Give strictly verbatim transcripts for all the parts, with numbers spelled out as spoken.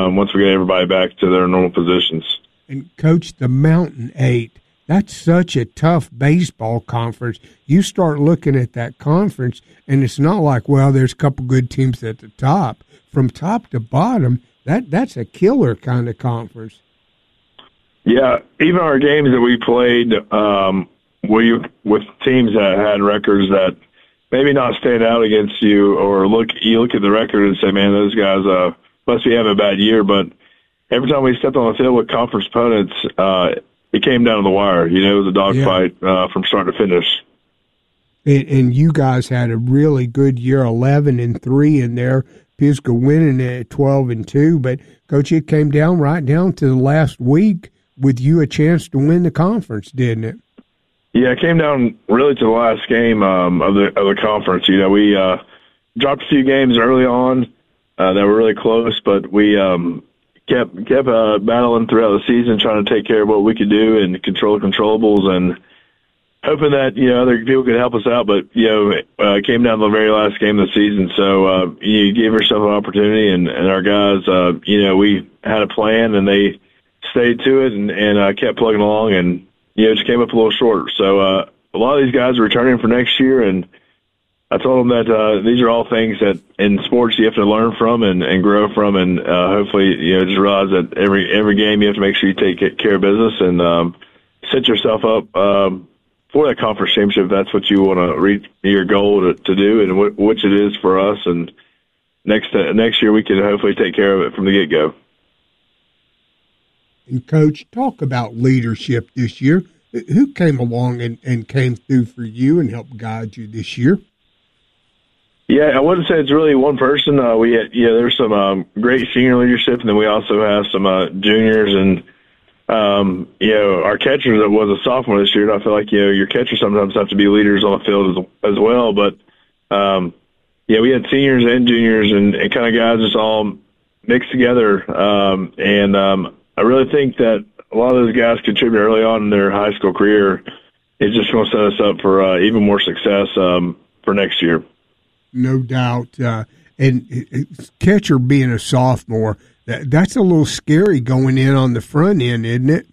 um, once we get everybody back to their normal positions. And, Coach, the Mountain Eight, that's such a tough baseball conference. You start looking at that conference, and it's not like, well, there's a couple good teams at the top. From top to bottom, that that's a killer kind of conference. Yeah, even our games that we played, um, we with teams that had records that maybe not stand out against you, or look you look at the record and say, man, those guys uh, must be having a bad year. But every time we stepped on the field with conference opponents, uh, it came down to the wire. You know, it was a dogfight yeah. uh, from start to finish. And, and you guys had a really good year, eleven and three in there. Pisgah winning at twelve and two. But Coach, it came down right down to the last week with you a chance to win the conference, didn't it? Yeah, it came down really to the last game um, of the of the conference. You know, we uh, dropped a few games early on uh, that were really close, but we um, kept kept uh, battling throughout the season, trying to take care of what we could do and control controllables, and hoping that you know other people could help us out. But you know, uh, it came down to the very last game of the season, so uh, you gave yourself an opportunity, and, and our guys, uh, you know, we had a plan, and they stayed to it, and, and uh, kept plugging along, and you know, just came up a little short. So uh, a lot of these guys are returning for next year, and I told them that uh, these are all things that in sports you have to learn from and, and grow from, and uh, hopefully, you know, just realize that every every game you have to make sure you take care of business and um, set yourself up um, for that conference championship. If that's what you want to reach your goal to, to do, and w- which it is for us. And next uh, next year we can hopefully take care of it from the get go. And, Coach, talk about leadership this year. Who came along and, and came through for you and helped guide you this year? Yeah, I wouldn't say it's really one person. Uh, we had, yeah, there's some um, great senior leadership, and then we also have some uh, juniors. And, um, you know, our catcher that was a sophomore this year, and I feel like, you know, your catchers sometimes have to be leaders on the field as, as well. But, um, yeah, we had seniors and juniors and, and kind of guys just all mixed together. Um, and, um, I really think that a lot of those guys contribute early on in their high school career. It's just going to set us up for uh, even more success um, for next year. No doubt. Uh, and catcher being a sophomore, that, that's a little scary going in on the front end, isn't it?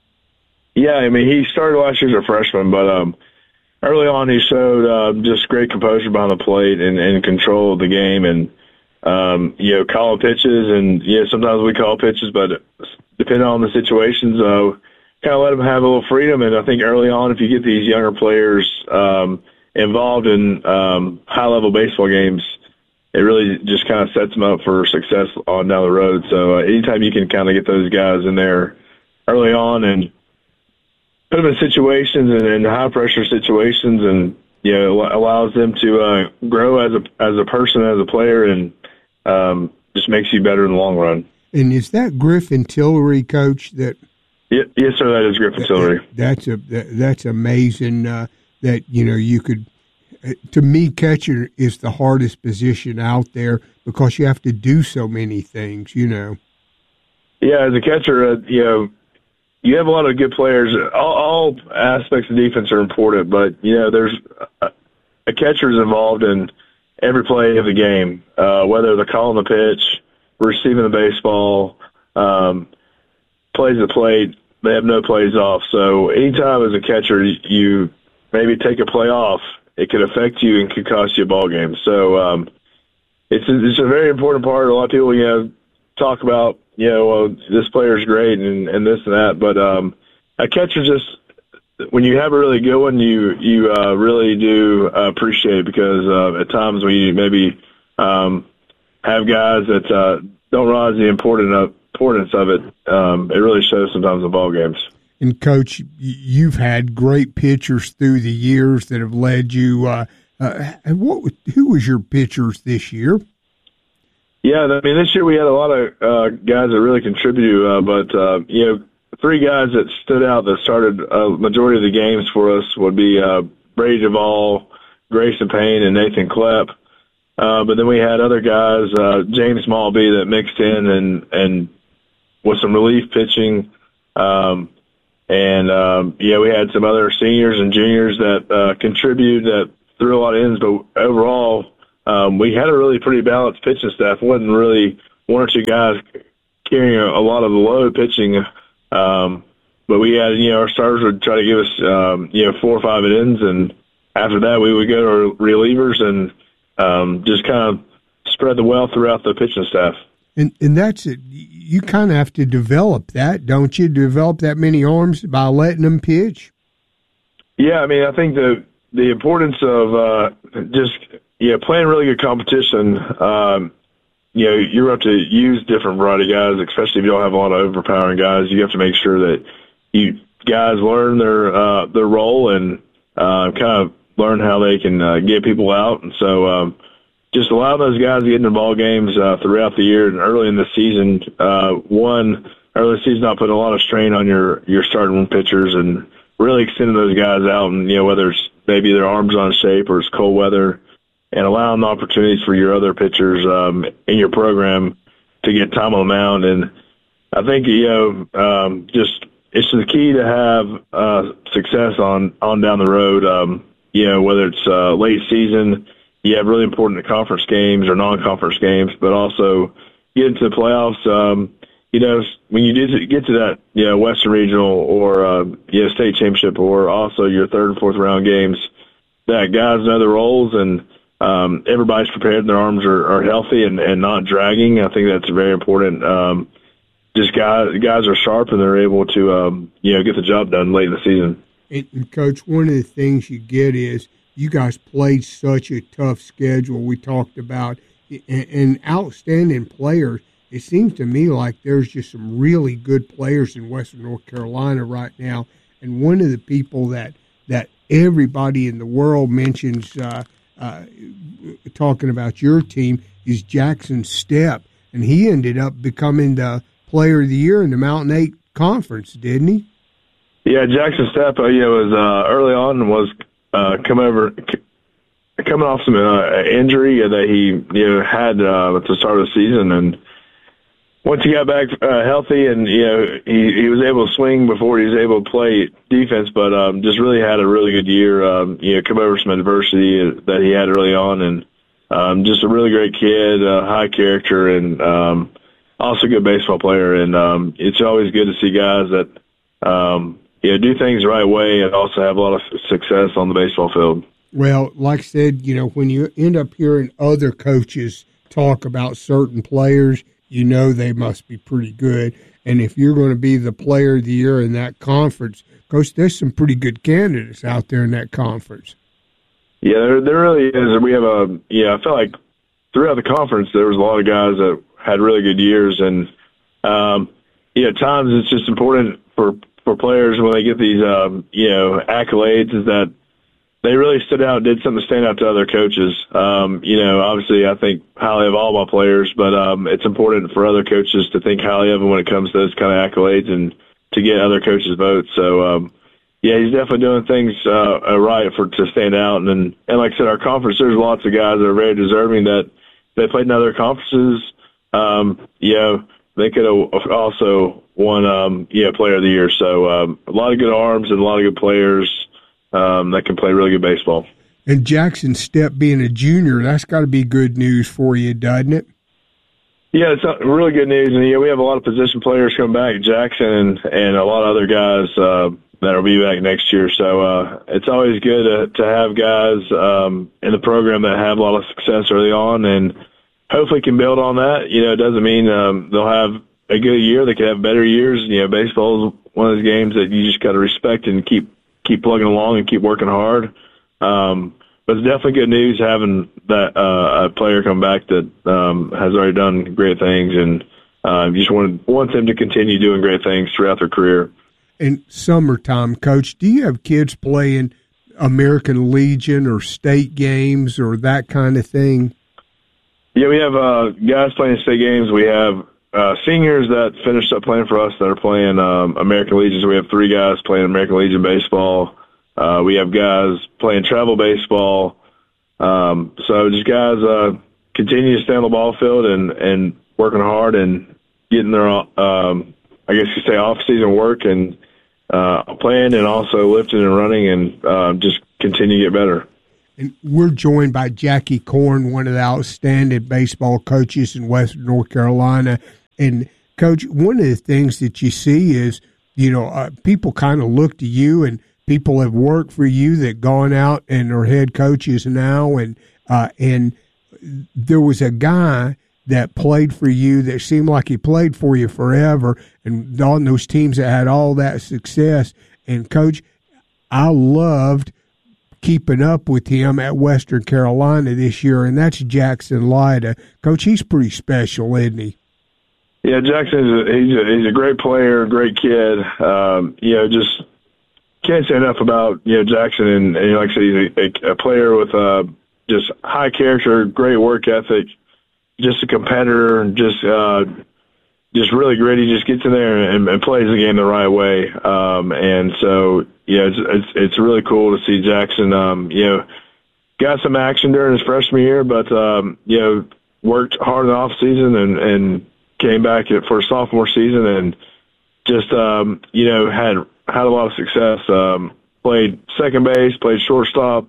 Yeah, I mean, he started last year as a freshman, but um, early on he showed uh, just great composure behind the plate and, and control of the game, and um, you know, calling pitches, and yeah, sometimes we call pitches, but depending on the situations, uh, kind of let them have a little freedom. And I think early on, if you get these younger players um, involved in um, high-level baseball games, it really just kind of sets them up for success on down the road. So uh, anytime you can kind of get those guys in there early on and put them in situations and in high-pressure situations, and you know, allows them to uh, grow as a as a person, as a player, and um, just makes you better in the long run. And is that Griffin Tillery, Coach? That yeah, yes, sir. That is Griffin Tillery. That, that's a that, that's amazing. Uh, that you know you could. Uh, to me, catcher is the hardest position out there because you have to do so many things. You know. Yeah, as a catcher, uh, you know, you have a lot of good players. All, all aspects of defense are important, but you know, there's a, a catcher is involved in every play of the game, uh, whether they're calling the pitch, receiving the baseball, um, plays the plate. They have no plays off. So anytime as a catcher you maybe take a play off, it could affect you and could cost you a ball game. So um, it's a, it's a very important part. A lot of people, you know, talk about, you know, well, this player's great and, and this and that, but um, a catcher just, when you have a really good one, you you uh, really do uh, appreciate it, because uh, at times when you maybe um, have guys that uh, don't realize the important of, importance of it, um, it really shows sometimes in ball games. And, Coach, you've had great pitchers through the years that have led you. Uh, uh, what? Who was your pitchers this year? Yeah, I mean, this year we had a lot of uh, guys that really contributed, uh, but, uh, you know, three guys that stood out that started a majority of the games for us would be uh, Brady Duvall, Grayson Payne, and Nathan Klepp. Uh, but then we had other guys, uh, James Malby, that mixed in and, and with some relief pitching. Um, and, um, yeah, we had some other seniors and juniors that uh, contributed that threw a lot of innings. But overall, um, we had a really pretty balanced pitching staff. It wasn't really one or two guys carrying a, a lot of the load pitching. Um, but we had, you know, our starters would try to give us, um, you know, four or five innings, and after that we would go to our relievers and um, just kind of spread the wealth throughout the pitching staff. And and that's it. You kind of have to develop that, don't you? Develop that many arms by letting them pitch. Yeah, I mean, I think the the importance of uh, just yeah playing really good competition. Um, you know, you're up to use different variety of guys, especially if you don't have a lot of overpowering guys. You have to make sure that you guys learn their uh, their role and uh, kind of learn how they can uh, get people out. And so. Um, Just allow those guys to get into ball games uh, throughout the year and early in the season. Uh, one, early in the season, not putting a lot of strain on your, your starting pitchers and really extending those guys out. And, you know, whether it's maybe their arms on shape or it's cold weather, and allowing opportunities for your other pitchers um, in your program to get time on the mound. And I think, you know, um, just it's the key to have uh, success on, on down the road, um, you know, whether it's uh, late season, you have really important conference games or non-conference games, but also get into the playoffs. Um, you know, when you do get to that, you know, Western Regional or, uh, you know, state championship or also your third and fourth round games, that guys know their roles and um, everybody's prepared and their arms are, are healthy and, and not dragging. I think that's very important. Um, just guys, guys are sharp and they're able to, um, you know, get the job done late in the season. And, and Coach, one of the things you get is, you guys played such a tough schedule. We talked about and outstanding players. It seems to me like there's just some really good players in Western North Carolina right now. And one of the people that that everybody in the world mentions, uh, uh, talking about your team, is Jackson Stepp, and he ended up becoming the Player of the Year in the Mountain Eight Conference, didn't he? Yeah, Jackson Stepp, uh, you know, was uh, early on was. Uh, come over, coming off some uh, injury that he you know had uh, at the start of the season, and once he got back uh, healthy, and you know he, he was able to swing before he was able to play defense, but um, just really had a really good year. Um, you know, come over some adversity that he had early on, and um, just a really great kid, uh, high character, and um, also a good baseball player. And um, it's always good to see guys that. Um, Yeah, do things the right way and also have a lot of success on the baseball field. Well, like I said, you know, when you end up hearing other coaches talk about certain players, you know they must be pretty good. And if you're going to be the Player of the Year in that conference, Coach, there's some pretty good candidates out there in that conference. Yeah, there, there really is. We have a, yeah, I felt like throughout the conference there was a lot of guys that had really good years. And, um, yeah, at times it's just important for for players when they get these, um, you know, accolades is that they really stood out, did something to stand out to other coaches. Um, you know, obviously I think highly of all my players, but um, it's important for other coaches to think highly of them when it comes to those kind of accolades and to get other coaches' votes. So, um, yeah, he's definitely doing things uh, right for to stand out. And, and like I said, our conference, there's lots of guys that are very deserving that they played in other conferences. Um, you know, they could have also won, um, yeah, Player of the Year. So um, a lot of good arms and a lot of good players um, that can play really good baseball. And Jackson Stepp being a junior, that's got to be good news for you, doesn't it? Yeah, it's really good news. And yeah, we have a lot of position players coming back, Jackson and, and a lot of other guys uh, that will be back next year. So uh, it's always good to, to have guys um, in the program that have a lot of success early on and hopefully can build on that. You know, it doesn't mean um, they'll have a good year. They could have better years. You know, baseball is one of those games that you just got to respect and keep keep plugging along and keep working hard. Um, but it's definitely good news having that uh, a player come back that um, has already done great things, and uh, you just want want them to continue doing great things throughout their career. In summertime, Coach, do you have kids playing American Legion or state games or that kind of thing? Yeah, we have uh, guys playing state games. We have uh, seniors that finished up playing for us that are playing um, American Legion. So we have three guys playing American Legion baseball. Uh, we have guys playing travel baseball. Um, so just guys uh, continue to stay on the ball field and, and working hard and getting their, um, I guess you say, off-season work and uh, playing and also lifting and running and uh, just continue to get better. And we're joined by Jackie Corn, one of the outstanding baseball coaches in Western North Carolina. And Coach, one of the things that you see is, you know, uh, people kind of look to you, and people have worked for you that gone out and are head coaches now, and uh, and there was a guy that played for you that seemed like he played for you forever, and on those teams that had all that success. And, Coach, I loved keeping up with him at Western Carolina this year, and that's Jackson Lyda. Coach, he's pretty special, isn't he? Yeah, Jackson is a, he's a, he's a great player, great kid. Um, you know, just can't say enough about you know Jackson, and, and like I said, he's a, a player with uh, just high character, great work ethic, just a competitor, and just uh, just really gritty. Just gets in there and, and plays the game the right way. Um, and so, yeah, it's, it's it's really cool to see Jackson. Um, you know, got some action during his freshman year, but um, you know, worked hard in the off season and and came back for sophomore season and just um, you know had had a lot of success. Um, played second base, played shortstop.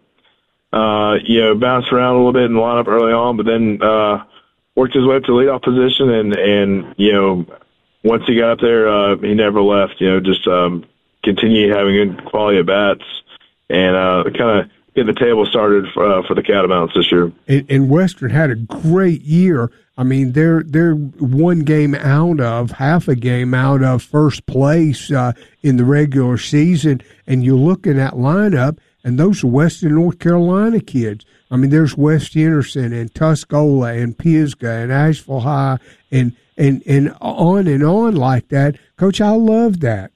Uh, you know, bounced around a little bit in the lineup early on, but then uh, worked his way up to the leadoff position, and, and you know, once he got up there, uh, he never left. You know, just um, continued having good quality at bats, and uh, kind of get the table started for, uh, for the Catamounts this year. And, and Western had a great year. I mean, they're they're one game out of half a game out of first place uh, in the regular season, and you look in that lineup. And those are Western North Carolina kids. I mean, there's West Henderson and Tuscola and Pisgah and Asheville High and, and, and on and on like that. Coach, I love that.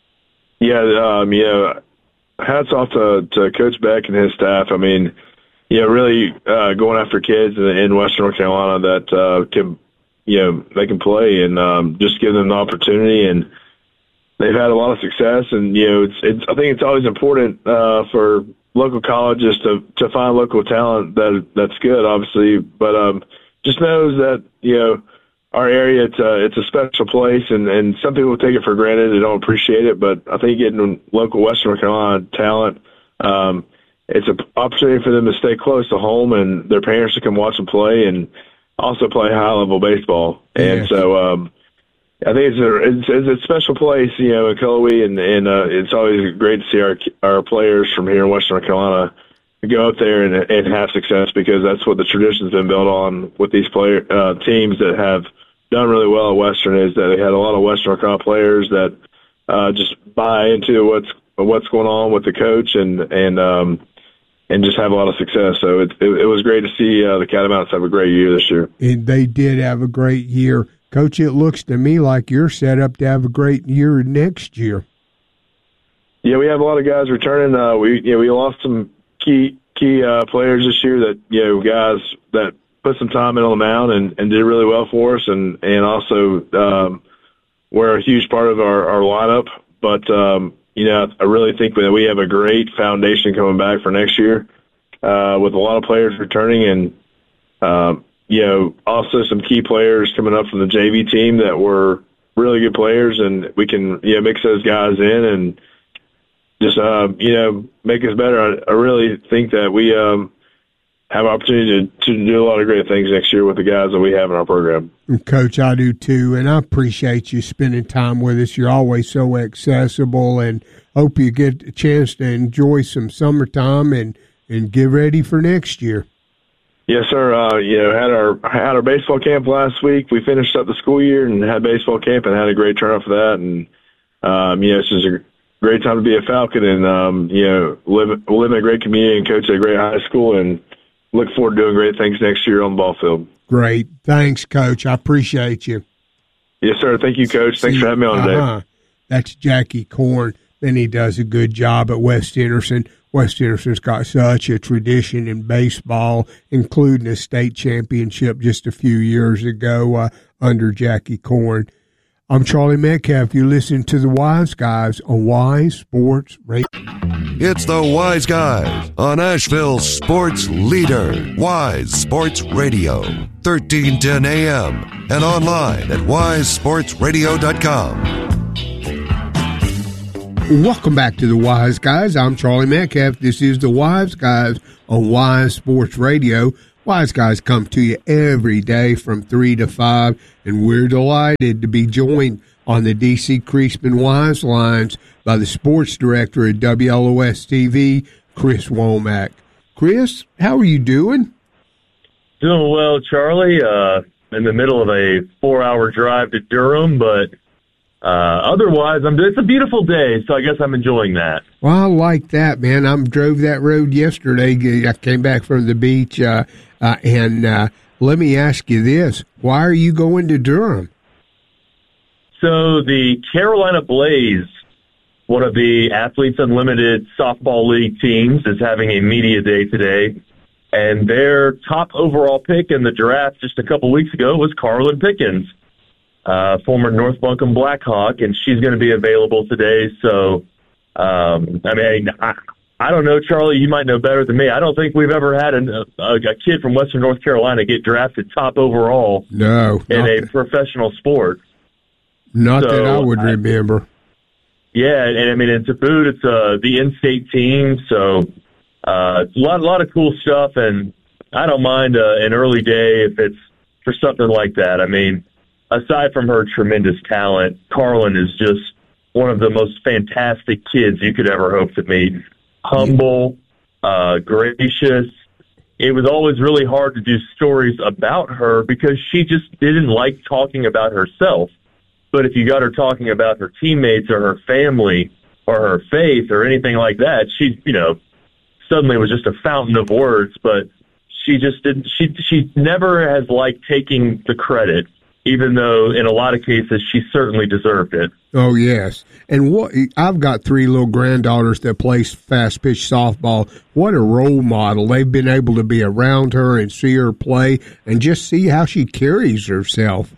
Yeah, um, you know, hats off to, to Coach Beck and his staff. I mean, you know, really uh, going after kids in, in Western North Carolina that uh, can, you know, they can play and um, just give them the opportunity. And they've had a lot of success, and you know, it's, it's. I think it's always important uh, for local colleges to to find local talent that that's good, obviously, but um, just knows that you know our area it's a it's a special place, and and some people take it for granted and don't appreciate it. But I think getting local Western North Carolina talent, um, it's an opportunity for them to stay close to home, and their parents to come watch them play, and also play high level baseball. And yes. so. Um, I think it's a it's, it's a special place, you know, in Cullowhee, and and uh, it's always great to see our our players from here in Western North Carolina go up there and and have success, because that's what the tradition's been built on with these player uh, teams that have done really well at Western, is that they had a lot of Western North Carolina players that uh, just buy into what's what's going on with the coach and and um, and just have a lot of success. So it it, it was great to see uh, the Catamounts have a great year this year. And they did have a great year. Coach, it looks to me like you're set up to have a great year next year. Yeah, we have a lot of guys returning. Uh, we you know, we lost some key key uh, players this year that you know guys that put some time in on the mound and, and did really well for us, and and also um, were a huge part of our, our lineup. But um, you know, I really think that we have a great foundation coming back for next year uh, with a lot of players returning, and um, you know, also some key players coming up from the J V team that were really good players, and we can, you know, mix those guys in and just, uh, you know, make us better. I, I really think that we um, have an opportunity to, to do a lot of great things next year with the guys that we have in our program. Coach, I do too, and I appreciate you spending time with us. You're always so accessible, and hope you get a chance to enjoy some summertime and, and get ready for next year. Yes, sir. Uh, you know, had our had our baseball camp last week. We finished up the school year and had baseball camp and had a great turnout for that. And um, you know, it's just a great time to be a Falcon and um, you know, live live in a great community and coach at a great high school, and look forward to doing great things next year on the ball field. Great, thanks, Coach. I appreciate you. Yes, sir. Thank you, Coach. Thanks See, for having me on today. Uh-huh. That's Jackie Corn. Then he does a good job at West Henderson. West Henderson's got such a tradition in baseball, including a state championship just a few years ago uh, under Jackie Corn. I'm Charlie Metcalf. You listen to the Wise Guys on Wise Sports Radio. It's the Wise Guys on Asheville's sports leader, Wise Sports Radio, thirteen ten A M, and online at wise sports radio dot com. Welcome back to the Wise Guys. I'm Charlie Metcalf. This is the Wise Guys on Wise Sports Radio. Wise Guys come to you every day from three to five, and we're delighted to be joined on the D C Creasman Wise Lines by the sports director at W L O S T V, Chris Womack. Chris, how are you doing? Doing well, Charlie. Uh, in the middle of a four-hour drive to Durham, but uh, otherwise, I'm. It's a beautiful day, so I guess I'm enjoying that. Well, I like that, man. I drove that road yesterday. I came back from the beach, uh, uh, and uh, let me ask you this: why are you going to Durham? So the Carolina Blaze, one of the Athletes Unlimited softball league teams, is having a media day today. And their top overall pick in the draft just a couple weeks ago was Carlin Pickens, uh, former North Buncombe Blackhawk, and she's going to be available today. So, um, I mean, I, I don't know, Charlie, you might know better than me. I don't think we've ever had a, a, a kid from Western North Carolina get drafted top overall no, in a that, professional sport. Not so, that I would I, remember. Yeah, and I mean, and to boot, it's uh, the in-state team, so... Uh, it's a lot, a lot of cool stuff, and I don't mind uh, an early day if it's for something like that. I mean, aside from her tremendous talent, Carlin is just one of the most fantastic kids you could ever hope to meet. Humble, uh, gracious. It was always really hard to do stories about her because she just didn't like talking about herself. But if you got her talking about her teammates or her family or her faith or anything like that, she, you know, suddenly was just a fountain of words, but she just didn't, she, she never has liked taking the credit, even though in a lot of cases she certainly deserved it. Oh, yes. And what I've got three little granddaughters that play fast pitch softball. What a role model. They've been able to be around her and see her play and just see how she carries herself.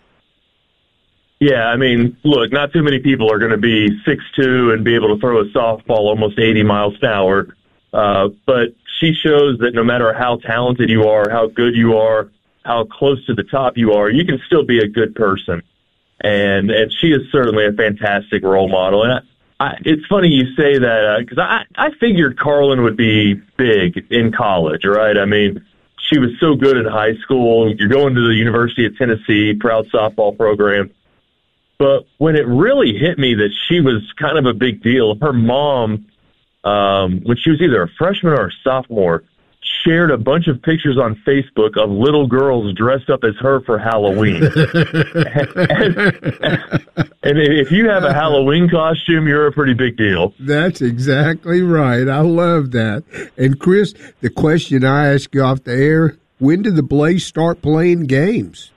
Yeah, I mean, look, not too many people are going to be six two and be able to throw a softball almost eighty miles an hour. Uh, but she shows that no matter how talented you are, how good you are, how close to the top you are, you can still be a good person. And and she is certainly a fantastic role model. And I, I, it's funny you say that because uh, I, I figured Carlin would be big in college, right? I mean, she was so good in high school. You're going to the University of Tennessee, proud softball program. But when it really hit me that she was kind of a big deal, her mom, Um, when she was either a freshman or a sophomore, shared a bunch of pictures on Facebook of little girls dressed up as her for Halloween. and, and if you have a Halloween costume, you're a pretty big deal. That's exactly right. I love that. And, Chris, the question I ask you off the air, when did the Blaze start playing games?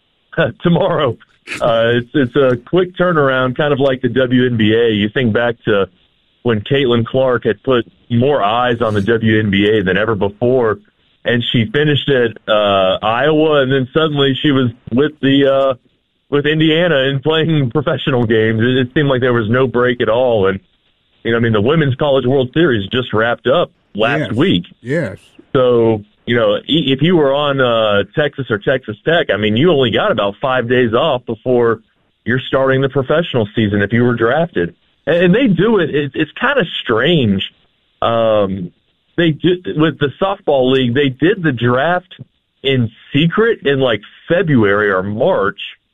Tomorrow. Uh, it's, it's a quick turnaround, kind of like the W N B A. You think back to when Caitlin Clark had put more eyes on the W N B A than ever before, and she finished at uh, Iowa, and then suddenly she was with the uh, with Indiana and playing professional games. It, it seemed like there was no break at all. And you know, I mean, the Women's College World Series just wrapped up last yes. week. Yes. So you know, if you were on uh, Texas or Texas Tech, I mean, you only got about five days off before you're starting the professional season if you were drafted. And they do it. It's kind of strange. Um, they do, with the softball league, they did the draft in secret in like February or March,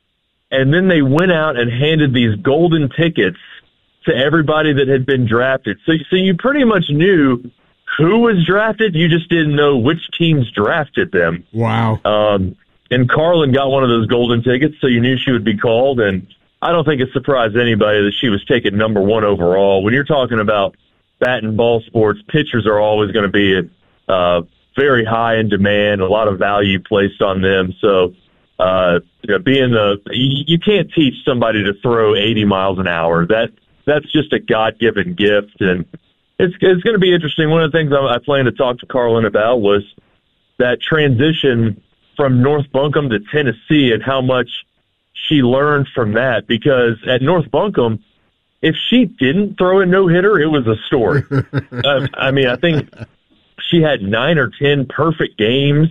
and then they went out and handed these golden tickets to everybody that had been drafted. So, so you pretty much knew who was drafted. You just didn't know which teams drafted them. Wow. Um, and Carlin got one of those golden tickets, so you knew she would be called. And I don't think it surprised anybody that she was taken number one overall. When you're talking about bat and ball sports, pitchers are always going to be uh, very high in demand, a lot of value placed on them. So, uh, you know, being the, you, you can't teach somebody to throw eighty miles an hour. That that's just a God-given gift, and it's it's going to be interesting. One of the things I, I plan to talk to Carlin about was that transition from North Buncombe to Tennessee and how much she learned from that, because at North Buncombe, if she didn't throw a no-hitter, it was a story. uh, I mean, I think she had nine or ten perfect games.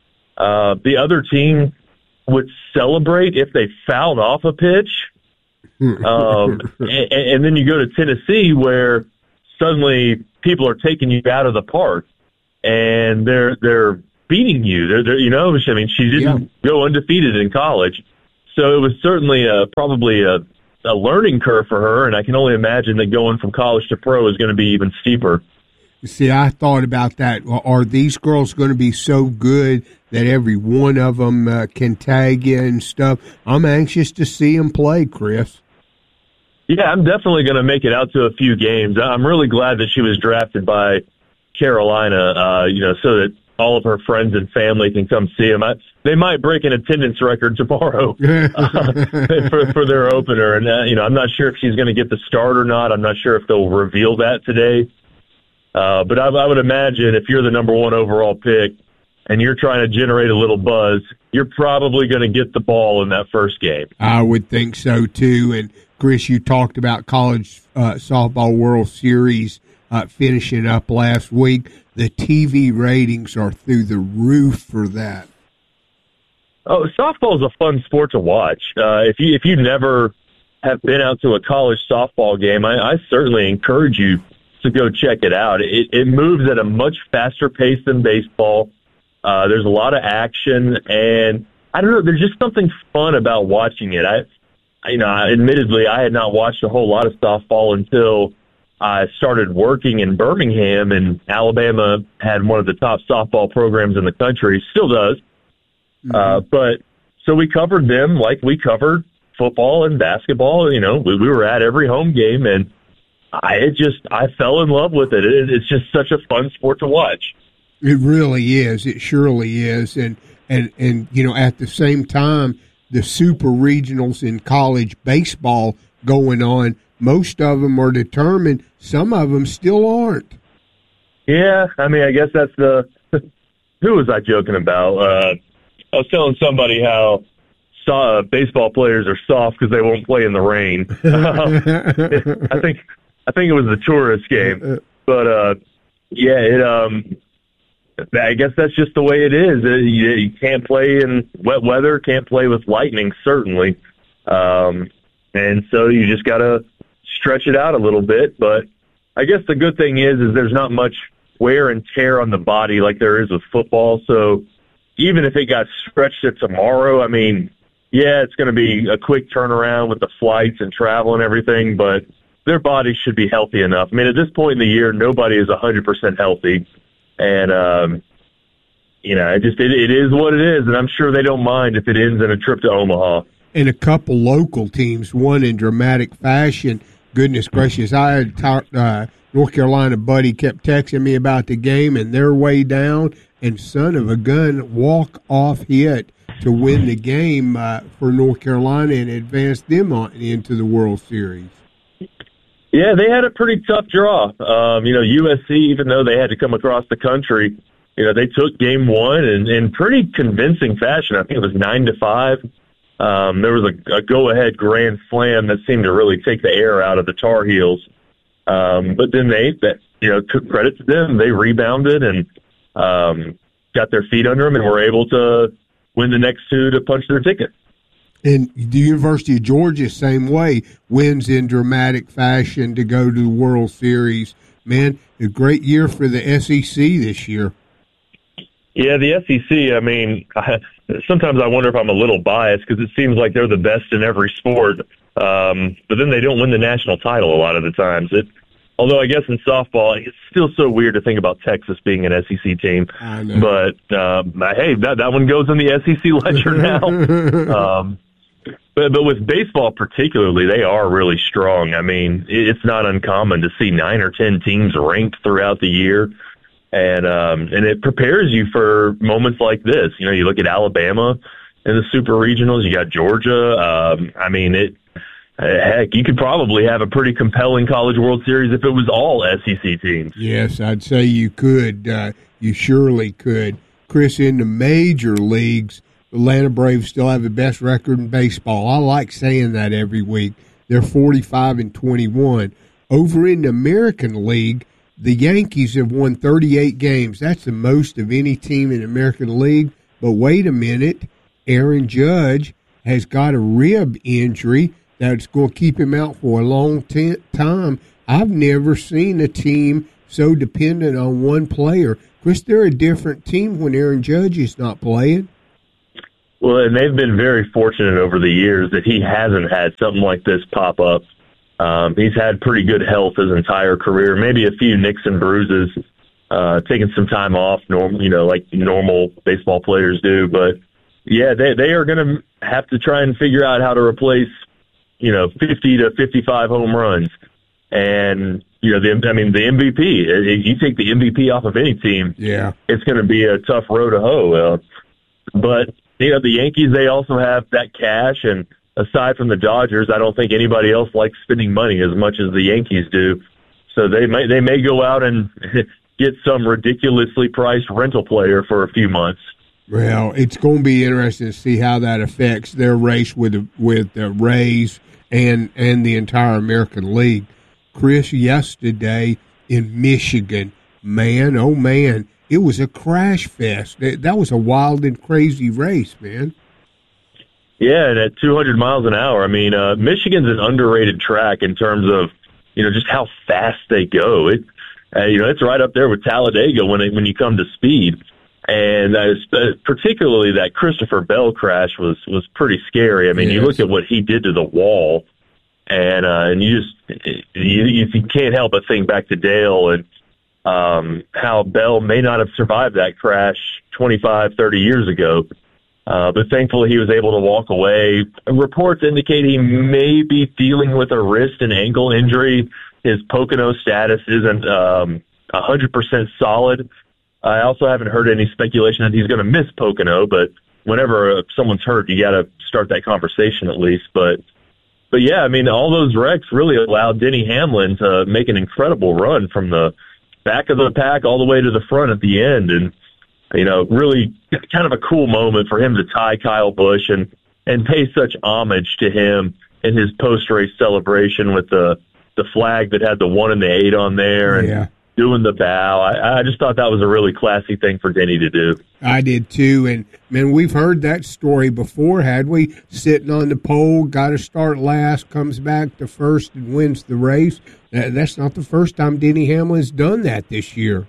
Uh, the other team would celebrate if they fouled off a pitch. Um, and, and then you go to Tennessee where suddenly people are taking you out of the park, and they're they're beating you. They're, they're, you know, I mean, she didn't yeah. go undefeated in college. So it was certainly a, probably a, a learning curve for her, and I can only imagine that going from college to pro is going to be even steeper. See, I thought about that. Are these girls going to be so good that every one of them uh, can tag in and stuff? I'm anxious to see them play, Chris. Yeah, I'm definitely going to make it out to a few games. I'm really glad that she was drafted by Carolina, uh, you know, so that all of her friends and family can come see them. I, they might break an attendance record tomorrow uh, for, for their opener. And, uh, you know, I'm not sure if she's going to get the start or not. I'm not sure if they'll reveal that today. Uh, but I, I would imagine if you're the number one overall pick and you're trying to generate a little buzz, you're probably going to get the ball in that first game. I would think so, too. And, Chris, you talked about college uh, softball World Series uh, finishing up last week. The T V ratings are through the roof for that. Oh, softball is a fun sport to watch. Uh, if you if you never have been out to a college softball game, I, I certainly encourage you to go check it out. It, it moves at a much faster pace than baseball. Uh, there's a lot of action, and I don't know. There's just something fun about watching it. I, you know, admittedly, I had not watched a whole lot of softball until I started working in Birmingham, and Alabama had one of the top softball programs in the country, still does. Mm-hmm. Uh, but so we covered them like we covered football and basketball. You know, we, we were at every home game, and I it just I fell in love with it. it. It's just such a fun sport to watch. It really is. It surely is. And and and you know, at the same time, the super regionals in college baseball going on. Most of them are determined. Some of them still aren't. Yeah, I mean, I guess that's the – who was I joking about? Uh, I was telling somebody how uh, baseball players are soft because they won't play in the rain. I think I think it was the tourist game. But, uh, yeah, it. Um, I guess that's just the way it is. You, you can't play in wet weather, can't play with lightning, certainly. Um, and so you just got to – stretch it out a little bit, but I guess the good thing is is there's not much wear and tear on the body like there is with football. So even if it got stretched to tomorrow, I mean, yeah, it's going to be a quick turnaround with the flights and travel and everything, but their bodies should be healthy enough. I mean, at this point in the year, nobody is one hundred percent healthy, and um, you know, it just it, it is what it is, and I'm sure they don't mind if it ends in a trip to Omaha. And a couple local teams won in dramatic fashion. Goodness gracious, I had talked, uh, North Carolina buddy kept texting me about the game, and they're way down, and son of a gun, walk-off hit to win the game uh, for North Carolina and advance them on into the World Series. Yeah, they had a pretty tough draw. Um, you know, U S C, even though they had to come across the country, you know, they took game one in, in pretty convincing fashion. I think it was nine to five. Um, there was a, a go-ahead grand slam that seemed to really take the air out of the Tar Heels. Um, but then they, that, you know, took credit to them. They rebounded and um, got their feet under them and were able to win the next two to punch their ticket. And the University of Georgia, same way, wins in dramatic fashion to go to the World Series. Man, a great year for the S E C this year. Yeah, the S E C, I mean, I, sometimes I wonder if I'm a little biased because it seems like they're the best in every sport, um, but then they don't win the national title a lot of the times. It, although I guess in softball, it's still so weird to think about Texas being an S E C team. I know. But, um, hey, that, that one goes in the S E C ledger now. um, but, but with baseball particularly, they are really strong. I mean, it's not uncommon to see nine or ten teams ranked throughout the year. And um, and it prepares you for moments like this. You know, you look at Alabama in the super regionals. You got Georgia. Um, I mean, it. Heck, you could probably have a pretty compelling College World Series if it was all S E C teams. Yes, I'd say you could. Uh, you surely could. Chris, in the major leagues, the Atlanta Braves still have the best record in baseball. I like saying that every week. They're forty-five and twenty-one. Over in the American League, the Yankees have won thirty-eight games. That's the most of any team in the American League. But wait a minute. Aaron Judge has got a rib injury that's going to keep him out for a long t- time. I've never seen a team so dependent on one player. Chris, they're a different team when Aaron Judge is not playing. Well, and they've been very fortunate over the years that he hasn't had something like this pop up. Um, he's had pretty good health his entire career, maybe a few nicks and bruises, uh, taking some time off, normal, you know, like normal baseball players do. But yeah, they they are going to have to try and figure out how to replace, you know, fifty to fifty-five home runs. And, you know, the, I mean, the M V P, if you take the M V P off of any team, yeah, it's going to be a tough row to hoe. Uh, but, you know, the Yankees, they also have that cash. And aside from the Dodgers, I don't think anybody else likes spending money as much as the Yankees do. So they may, they may go out and get some ridiculously priced rental player for a few months. Well, it's going to be interesting to see how that affects their race with the, with the Rays and and the entire American League. Chris, yesterday in Michigan, man, oh man, it was a crash fest. That, that was a wild and crazy race, man. Yeah, and at two hundred miles an hour, I mean, uh, Michigan's an underrated track in terms of, you know, just how fast they go. It, uh, you know, it's right up there with Talladega when it, when you come to speed. And uh, particularly that Christopher Bell crash was, was pretty scary. I mean, yes. You look at what he did to the wall, and uh, and you just you, you can't help but think back to Dale and um, how Bell may not have survived that crash twenty-five, thirty years ago. Uh, but thankfully, he was able to walk away. Reports indicate he may be dealing with a wrist and ankle injury. His Pocono status isn't um, one hundred percent solid. I also haven't heard any speculation that he's going to miss Pocono, but whenever uh, someone's hurt, you got to start that conversation at least. But, but yeah, I mean, all those wrecks really allowed Denny Hamlin to make an incredible run from the back of the pack all the way to the front at the end. And, you know, really kind of a cool moment for him to tie Kyle Busch and, and pay such homage to him in his post-race celebration with the, the flag that had the one and the eight on there. And, yeah. Doing the bow. I, I just thought that was a really classy thing for Denny to do. I did too. And, man, we've heard that story before, had we? Sitting on the pole, got to start last, comes back to first and wins the race. Uh, that's not the first time Denny Hamlin's done that this year.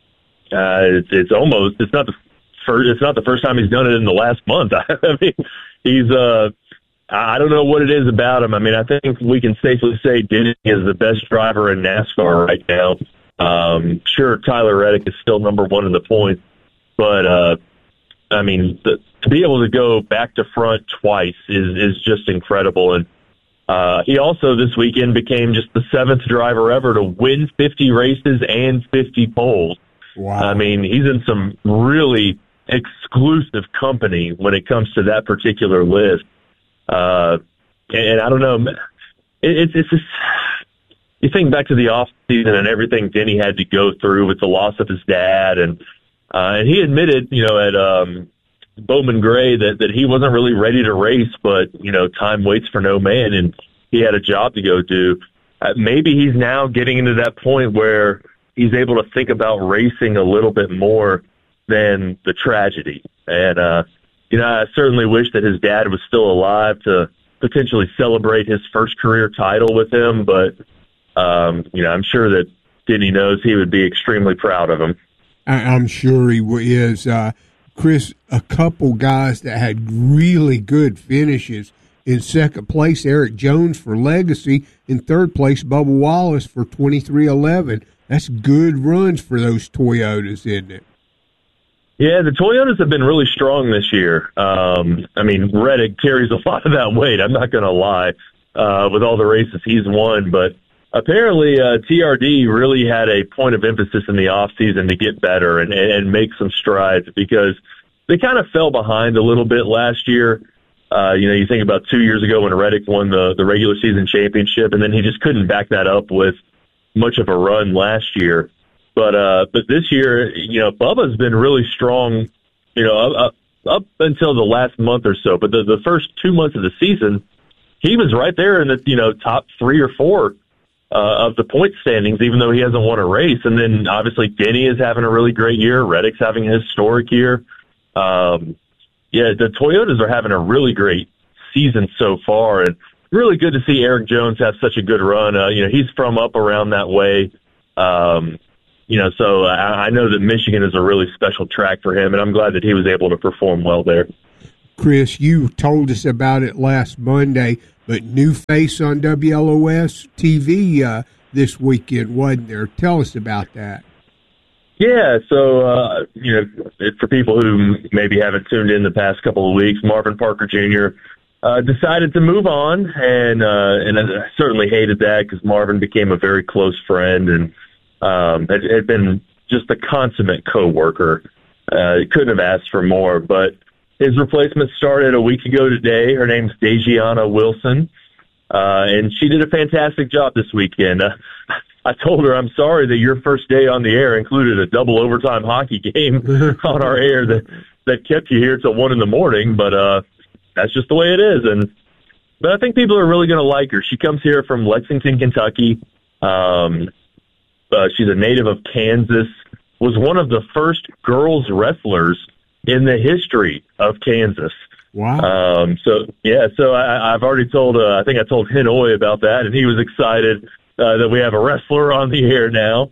Uh, it's, it's almost, it's not the first, it's not the first time he's done it in the last month. I mean, he's, uh, I don't know what it is about him. I mean, I think we can safely say Denny is the best driver in NASCAR right now. Um, sure, Tyler Reddick is still number one in the points, but, uh, I mean, the, to be able to go back to front twice is, is just incredible. And, uh, he also this weekend became just the seventh driver ever to win fifty races and fifty poles. Wow. I mean, he's in some really exclusive company when it comes to that particular list. Uh, and, and I don't know, it, it's, it's just, you think back to the off season and everything Denny had to go through with the loss of his dad, and uh, and he admitted, you know, at um, Bowman Gray that that he wasn't really ready to race, but you know, time waits for no man, and he had a job to go do. Uh, maybe he's now getting into that point where he's able to think about racing a little bit more than the tragedy. And uh, you know, I certainly wish that his dad was still alive to potentially celebrate his first career title with him, but. Um, you know, I'm sure that Denny knows he would be extremely proud of him. I'm sure he is. Uh, Chris, a couple guys that had really good finishes. In second place, Eric Jones for Legacy. In third place, Bubba Wallace for twenty-three eleven. That's good runs for those Toyotas, isn't it? Yeah, the Toyotas have been really strong this year. Um, I mean, Reddick carries a lot of that weight, I'm not going to lie, uh, with all the races he's won, but apparently, uh, T R D really had a point of emphasis in the offseason to get better and, and make some strides because they kind of fell behind a little bit last year. Uh, you know, you think about two years ago when Reddick won the, the regular season championship, and then he just couldn't back that up with much of a run last year. But uh, but this year, you know, Bubba's been really strong, you know, up, up until the last month or so. But the, the first two months of the season, he was right there in the, you know, top three or four Uh, of the point standings, even though he hasn't won a race. And then obviously Denny is having a really great year. Reddick's having a historic year. Um, yeah, the Toyotas are having a really great season so far, and really good to see Eric Jones have such a good run. Uh, you know, he's from up around that way. Um, you know, so I, I know that Michigan is a really special track for him, and I'm glad that he was able to perform well there. Chris, you told us about it last Monday, but new face on W L O S T V uh, this weekend, wasn't there? Tell us about that. Yeah, so, uh, you know, it, for people who maybe haven't tuned in the past couple of weeks, Marvin Parker Junior Uh, decided to move on, and uh, and I certainly hated that because Marvin became a very close friend and um, had, had been just a consummate coworker. Uh, couldn't have asked for more, but his replacement started a week ago today. Her name's Dejiana Wilson, uh, and she did a fantastic job this weekend. Uh, I told her, I'm sorry that your first day on the air included a double overtime hockey game on our air that, that kept you here till one in the morning, but uh, that's just the way it is. And but I think people are really going to like her. She comes here from Lexington, Kentucky. Um, uh, she's a native of Kansas, was one of the first girls wrestlers in the history of Kansas. Wow. Um, so, yeah, so I, I've already told, uh, I think I told Hinoy about that, and he was excited uh, that we have a wrestler on the air now.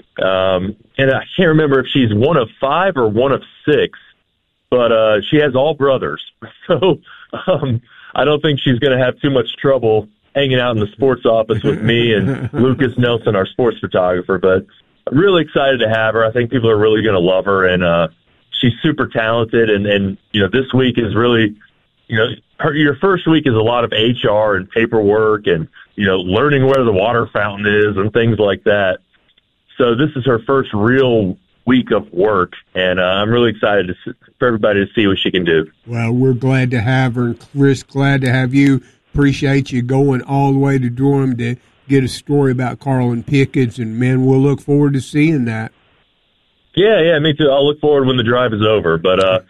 Um, and I can't remember if she's one of five or one of six, but uh, she has all brothers. So um, I don't think she's going to have too much trouble hanging out in the sports office with me and Lucas Nelson, our sports photographer. But I'm really excited to have her. I think people are really going to love her, and uh, she's super talented. And, and, you know, this week is really, you know, her, your first week is a lot of H R and paperwork and, you know, learning where the water fountain is and things like that. So this is her first real week of work, and uh, I'm really excited to see, for everybody to see what she can do. Well, we're glad to have her, and Chris, glad to have you. Appreciate you going all the way to Durham to get a story about Carlin Pickens, and, man, we'll look forward to seeing that. Yeah, yeah, me too. I'll look forward when the drive is over, but uh,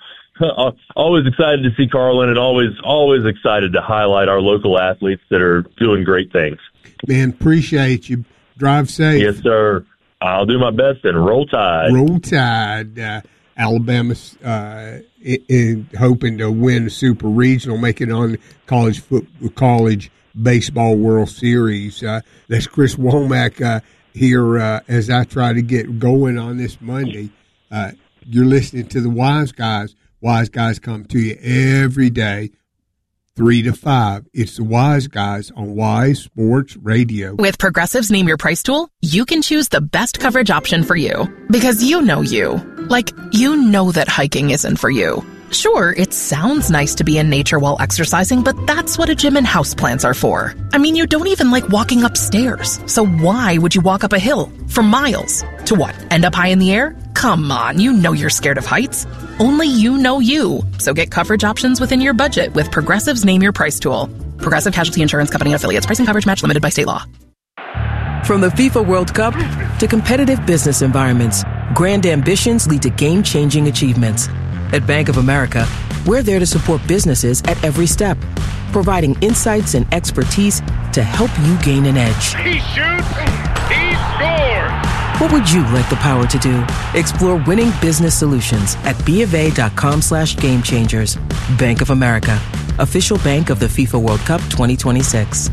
always excited to see Carlin, and always, always excited to highlight our local athletes that are doing great things. Man, appreciate you. Drive safe. Yes, sir. I'll do my best and roll tide. Roll tide. Uh, Alabama's uh, in, in hoping to win the Super Regional, make it on the college foot, college baseball World Series. Uh, that's Chris Womack uh, here uh, as I try to get going on this Monday. Uh, you're listening to the Wise Guys. Wise Guys come to you every day, three to five. It's the Wise Guys on Wise Sports Radio. With Progressive's Name Your Price tool, you can choose the best coverage option for you. Because you know you. Like, you know that hiking isn't for you. Sure, it sounds nice to be in nature while exercising, but that's what a gym and houseplants are for. I mean, you don't even like walking upstairs. So why would you walk up a hill for miles? To what, end up high in the air? Come on, you know you're scared of heights. Only you know you. So get coverage options within your budget with Progressive's Name Your Price tool. Progressive Casualty Insurance Company and affiliates. Price and coverage match limited by state law. From the FIFA World Cup to competitive business environments, grand ambitions lead to game-changing achievements. At Bank of America, we're there to support businesses at every step, providing insights and expertise to help you gain an edge. He shoots, he scores! What would you like the power to do? Explore winning business solutions at BofA.com slash game changers. Bank of America, official bank of the FIFA World Cup twenty twenty-six.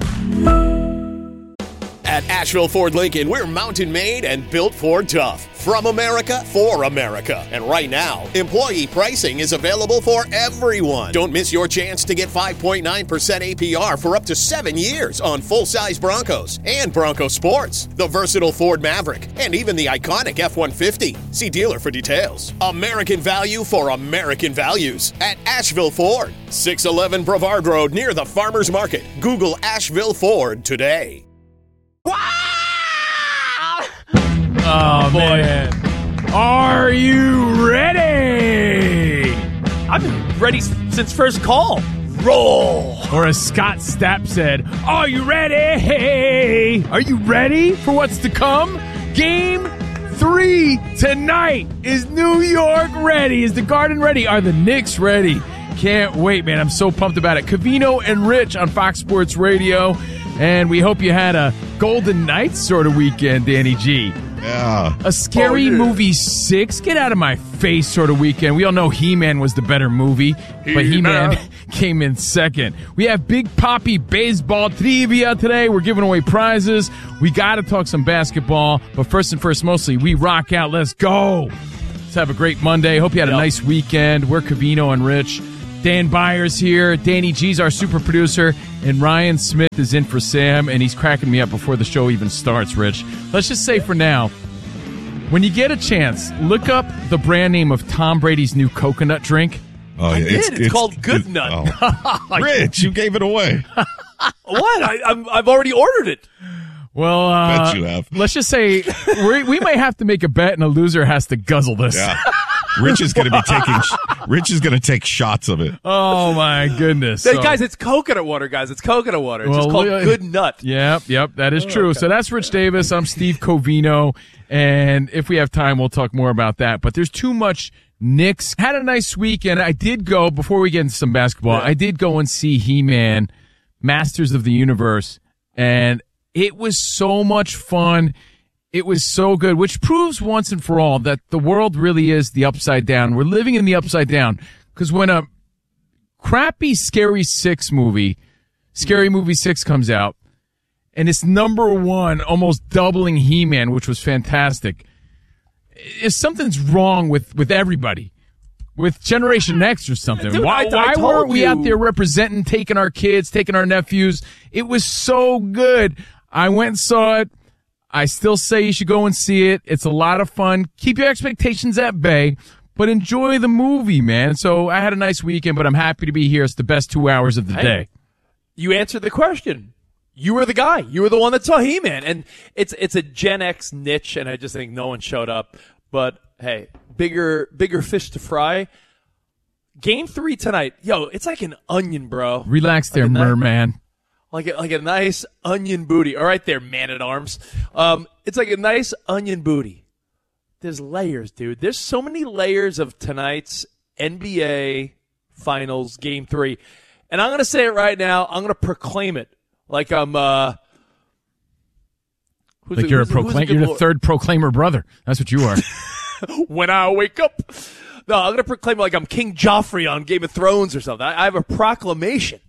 At Asheville Ford Lincoln, we're mountain made and built Ford tough. From America, for America. And right now, employee pricing is available for everyone. Don't miss your chance to get five point nine percent A P R for up to seven years on full-size Broncos and Bronco Sports, the versatile Ford Maverick, and even the iconic F one fifty. See dealer for details. American value for American values at Asheville Ford. six eleven Brevard Road near the Farmers Market. Google Asheville Ford today. Oh, man. Are you ready? I've been ready since first call. Roll. Or as Scott Stapp said, are you ready? Are you ready for what's to come? Game three tonight. Is New York ready? Is the Garden ready? Are the Knicks ready? Can't wait, man. I'm so pumped about it. Covino and Rich on Fox Sports Radio. And we hope you had a Golden Knights sort of weekend, Danny G. Yeah. A Scary Oh, yeah. Movie six? Get out of my face sort of weekend. We all know He-Man was the better movie, but He-Man. He-Man came in second. We have Big Poppy baseball trivia today. We're giving away prizes. We got to talk some basketball, but first and first, mostly, we rock out. Let's go. Let's have a great Monday. Hope you had a Yep. nice weekend. We're Covino and Rich. Dan Byers here. Danny G's our super producer, and Ryan Smith is in for Sam, and he's cracking me up before the show even starts, Rich. Let's just say for now, when you get a chance, look up the brand name of Tom Brady's new coconut drink. Oh, I yeah. did. It's, called Good Nut. Oh. Rich, you gave it away. What? I, I'm, I've already ordered it. Well, uh, Bet you have. let's just say we we may have to make a bet, and a loser has to guzzle this. Yeah. Rich is going to be taking. Rich is going to take shots of it. Oh my goodness, Hey, So- guys, it's coconut water, guys. It's coconut water. It's Well, just called uh, Good Nut. Yep, yep, that is Oh, true. okay. So that's Rich Davis. I'm Steve Covino, and if we have time, we'll talk more about that. But there's too much. Knicks had a nice weekend. I did go before we get into some basketball. Yeah. I did go and see He-Man, Masters of the Universe, and it was so much fun. It was so good, which proves once and for all that the world really is the upside down. We're living in the upside down because when a crappy Scary Six movie, Scary Movie Six comes out, and it's number one, almost doubling He-Man, which was fantastic. If something's wrong with, with everybody, with Generation Next or something, Dude, why, I- I why told weren't we you. out there representing, taking our kids, taking our nephews? It was so good. I went and saw it. I still say you should go and see it. It's a lot of fun. Keep your expectations at bay, but enjoy the movie, man. So I had a nice weekend, but I'm happy to be here. It's the best two hours of the Hey. day. You answered the question. You were the guy. You were the one that saw He-Man. And it's it's a Gen X niche, and I just think no one showed up. But, hey, bigger bigger fish to fry. Game three tonight. Yo, it's like an onion, bro. Relax there, Like a ni- merman. Like a, like a nice onion booty. All right there, man-at-arms. Um, it's like a nice onion booty. There's layers, dude. There's so many layers of tonight's N B A Finals Game three. And I'm going to say it right now. I'm going to proclaim it. Like I'm, uh... who's Like a- you're a who's who's proclaim, good you're the lord- third proclaimer brother. That's what you are. when I wake up. No, I'm going to proclaim like I'm King Joffrey on Game of Thrones or something. I, I have a proclamation.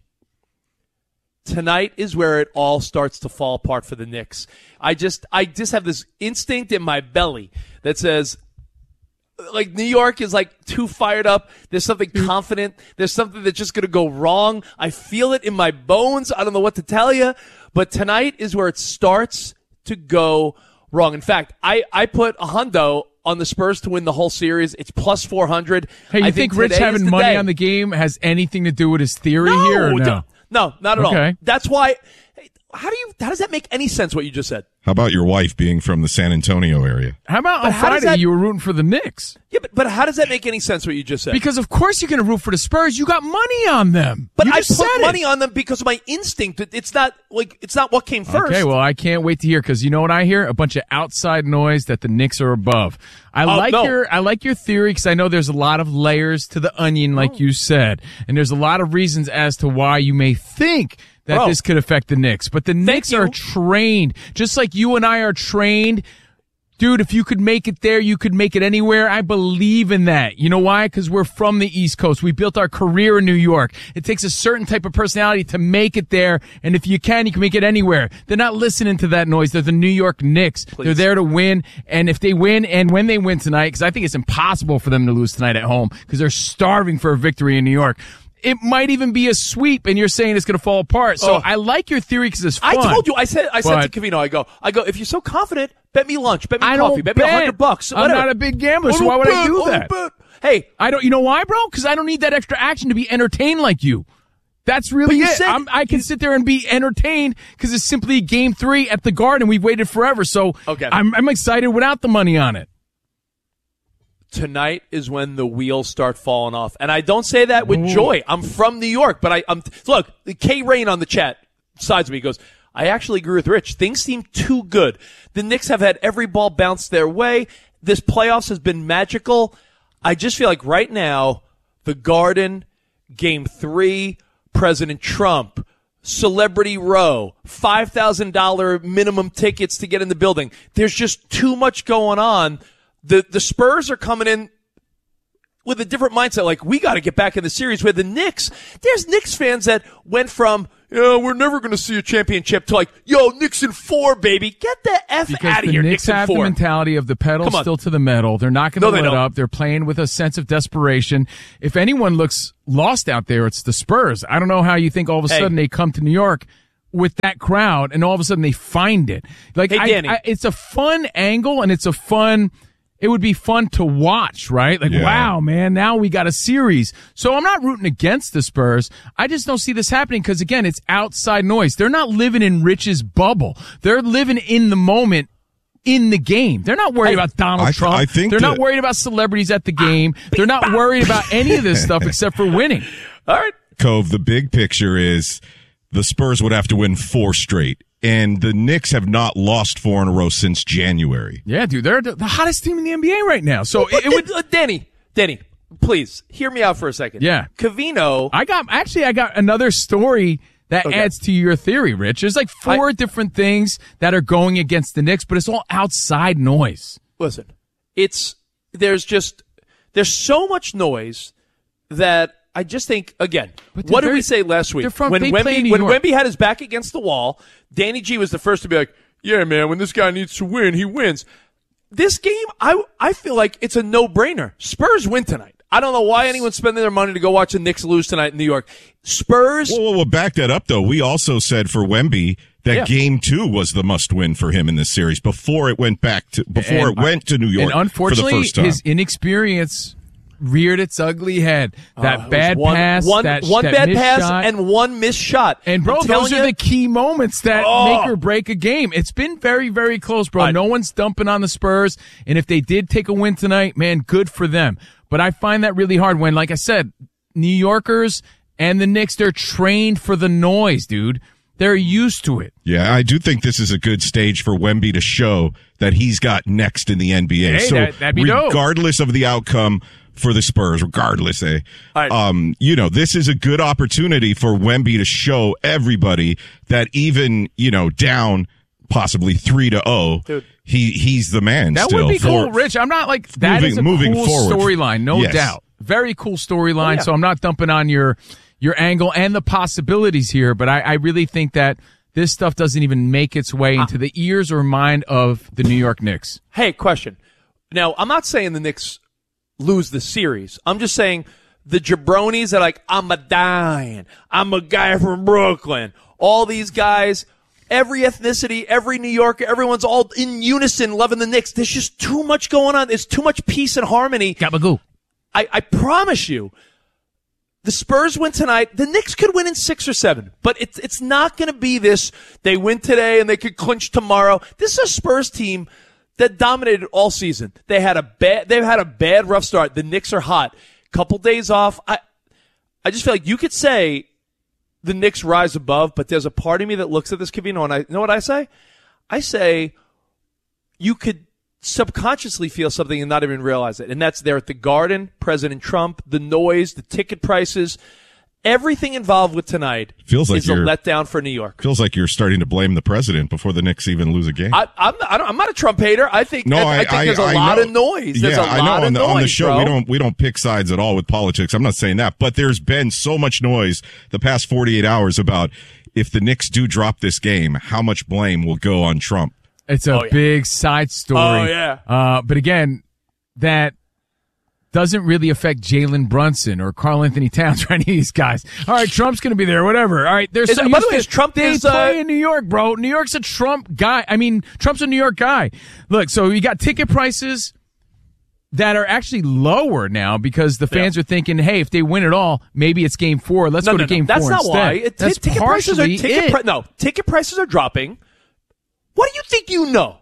Tonight is where it all starts to fall apart for the Knicks. I just, I just have this instinct in my belly that says, like, New York is like too fired up. There's something confident. There's something that's just going to go wrong. I feel it in my bones. I don't know what to tell you, but tonight is where it starts to go wrong. In fact, I, I put a hundo on the Spurs to win the whole series. It's plus four hundred. Hey, you I think, think Rich today is having the money day. on the game has anything to do with his theory No, here or no? d- No, not at Okay. all. That's why. How do you? How does that make any sense? What you just said? How about your wife being from the San Antonio area? How about But on how does Friday that- you were rooting for the Knicks? Yeah, but, but how does that make any sense? What you just said? Because of course you're going to root for the Spurs. You got money on them. but You I just put said money it. on them because of my instinct. It- It's not like it's not what came first. Okay, well, I can't wait to hear because you know what I hear? A bunch of outside noise that the Knicks are above. I Oh, like no. your I like your theory because I know there's a lot of layers to the onion, like you said, and there's a lot of reasons as to why you may think that Bro. this could affect the Knicks. But the Knicks are you. trained, just like you and I are trained. Dude, if you could make it there, you could make it anywhere. I believe in that. You know why? Because we're from the East Coast. We built our career in New York. It takes a certain type of personality to make it there. And if you can, you can make it anywhere. They're not listening to that noise. They're the New York Knicks. Please. They're there to win. And if they win and when they win tonight, because I think it's impossible for them to lose tonight at home because they're starving for a victory in New York. It might even be a sweep, and you're saying it's going to fall apart. So Oh. I like your theory because it's I fun. told you. I said. I said But- to Covino. I go. I go. If you're so confident, bet me lunch. Bet me I coffee. don't Bet me a bet. hundred bucks. I'm whatever. not a big gambler, so Oh, why would I bet, do oh, that? bet. Hey, I don't. You know why, bro? Because I don't need that extra action to be entertained like you. That's really But you it. said- I'm, I can sit there and be entertained because it's simply game three at the Garden. We've waited forever, so Okay. I'm, I'm excited without the money on it. tonight is when the wheels start falling off. And I don't say that with joy. I'm from New York, but I, I'm look, K Rain on the chat sides me. He goes, I actually agree with Rich. Things seem too good. The Knicks have had every ball bounce their way. This playoffs has been magical. I just feel like right now, the Garden, Game Three, President Trump, Celebrity Row, five thousand dollars minimum tickets to get in the building. There's just too much going on. The the Spurs are coming in with a different mindset. Like, we got to get back in the series. Where the Knicks, there's Knicks fans that went from, you know, we're never going to see a championship to like, yo, Knicks in four, baby. Get the F because out of the here, Knicks Knicks in have four. the mentality of the pedal still to the metal. They're not going to No, they let don't. up. They're playing with a sense of desperation. If anyone looks lost out there, it's the Spurs. I don't know how you think all of a Hey. sudden they come to New York with that crowd and all of a sudden they find it. Like, Hey, I- Danny. I, it's a fun angle and it's a fun... It would be fun to watch, right? Like, Yeah. wow, man, now we got a series. So I'm not rooting against the Spurs. I just don't see this happening because, again, it's outside noise. They're not living in Rich's bubble. They're living in the moment in the game. They're not worried I- about Donald I th- Trump. I think They're not that- worried about celebrities at the game. They're not worried about any of this stuff except for winning. All right. Cove, the big picture is the Spurs would have to win four straight. And the Knicks have not lost four in a row since January. Yeah, dude, they're the the hottest team in the N B A right now. So it, it would. Uh, Danny, Danny, please hear me out for a second. Yeah. Covino. I got actually I got another story that Okay. adds to your theory, Rich. There's like four I- different things that are going against the Knicks, but it's all outside noise. Listen, it's there's just there's so much noise that I just think, again, But they're what did very- we say last week? they're from- when they play in Wemby New when York. Wemby had his back against the wall, Danny G was the first to be like, "Yeah, man, when this guy needs to win, he wins." This game, I I feel like it's a no-brainer. Spurs win tonight. I don't know why anyone's spending their money to go watch the Knicks lose tonight in New York. Spurs. Well, well, well back that up, though. We also said for Wemby that Yeah. game two was the must-win for him in this series before it went back to before And- it went to New York And unfortunately, for the first time. his inexperience reared its ugly head. That Uh, it was bad one, pass, one, that, one that bad missed pass, shot. and one missed shot. And bro, I'm those telling are you, the key moments that Oh. make or break a game. It's been very, very close, bro. I- no one's dumping on the Spurs. And if they did take a win tonight, man, good for them. But I find that really hard when, like I said, New Yorkers and the Knicks, they're trained for the noise, dude. They're used to it. Yeah, I do think this is a good stage for Wemby to show that he's got next in the N B A. Hey, so that- that'd be dope. regardless of the outcome for the Spurs, regardless, eh? All right. Um, you know, this is a good opportunity for Wemby to show everybody that even, you know, down possibly three to oh, Dude. he he's the man That still. would be for- cool, Rich. I'm not like that Moving- is a moving cool forward. storyline, no Yes. doubt. Very cool storyline. Oh, yeah. So I'm not dumping on your your angle and the possibilities here, but I, I really think that this stuff doesn't even make its way into the ears or mind of the New York Knicks. Hey, question. Now, I'm not saying the Knicks lose the series. I'm just saying the jabronis are like, I'm a dying. I'm a guy from Brooklyn. All these guys, every ethnicity, every New Yorker, everyone's all in unison loving the Knicks. There's just too much going on. There's too much peace and harmony. Gabagoo. I, I promise you, the Spurs win tonight. The Knicks could win in six or seven, but it's it's not going to be this. They win today and they could clinch tomorrow. This is a Spurs team that dominated all season. They had a bad. They've had a bad rough start. The Knicks are hot. Couple days off. I I just feel like you could say the Knicks rise above, but there's a part of me that looks at this, Covino, and I you know what I say. I say you could subconsciously feel something and not even realize it. And that's there at the Garden, President Trump, the noise, the ticket prices, everything involved with tonight Feels like is a you're- letdown for New York. Feels like you're starting to blame the president before the Knicks even lose a game. I, I'm, I don't, I'm not a Trump hater. I think, No, I, I, I think I, there's a I lot know. of noise. There's yeah, a lot I know. of On the, noise, on the show, bro. we don't we don't pick sides at all with politics. I'm not saying that, but there's been so much noise the past forty-eight hours about if the Knicks do drop this game, how much blame will go on Trump. It's a Oh, yeah. big side story. Oh, yeah. Uh, but again, that doesn't really affect Jalen Brunson or Karl Anthony Towns or any of these guys. All right, Trump's going to be there, whatever. All right, there's Is- so by the used way, to- is Trump they is, play uh, in New York, bro. New York's a Trump guy. I mean, Trump's a New York guy. Look, so you got ticket prices that are actually lower now because the fans Yeah. are thinking, hey, if they win it all, maybe it's game four. Let's no, go no, to game no. That's four not instead. why. It, That's ticket prices are partially ticket it. pri- no ticket prices are dropping. What do you think you know?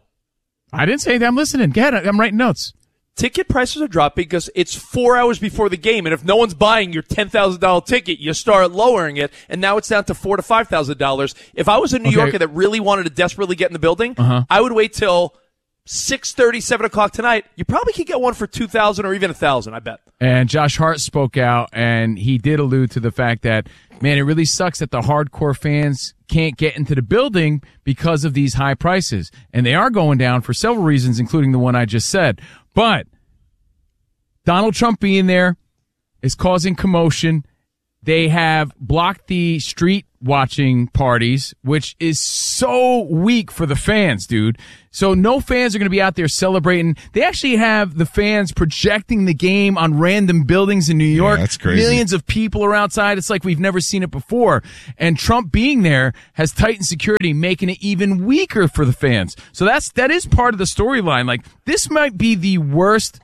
I didn't say that. I'm listening. Go ahead. I'm writing notes. Ticket prices are dropping because it's four hours before the game, and if no one's buying your ten thousand dollar ticket, you start lowering it, and now it's down to four to five thousand dollars. If I was a New Okay. Yorker that really wanted to desperately get in the building, Uh-huh. I would wait till six thirty, seven o'clock tonight, you probably could get one for two thousand dollars or even one thousand dollars, I bet. And Josh Hart spoke out, and he did allude to the fact that, man, it really sucks that the hardcore fans can't get into the building because of these high prices. And they are going down for several reasons, including the one I just said. But Donald Trump being there is causing commotion. They have blocked the street watching parties, which is so weak for the fans, dude. So no fans are going to be out there celebrating. They actually have the fans projecting the game on random buildings in New York. Yeah, that's crazy. Millions of people are outside. It's like we've never seen it before. And Trump being there has tightened security, making it even weaker for the fans. So that's, that is part of the storyline. Like, this might be the worst